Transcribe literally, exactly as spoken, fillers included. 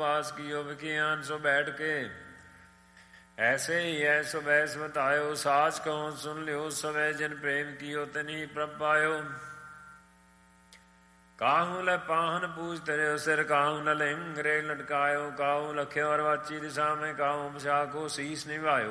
बास कियो विज्ञान सो बैठ के ऐसे ही है सो बैस बतायो साच कहो सुन लियो सवै जन प्रेम कियो तनी प्रभ पायो काहू ल पाहन पूज तरियो सिर काहू ल लिंग रे लटकायो काहू लख्यो और वाची दिशा में काहू बसा को शीस निभायो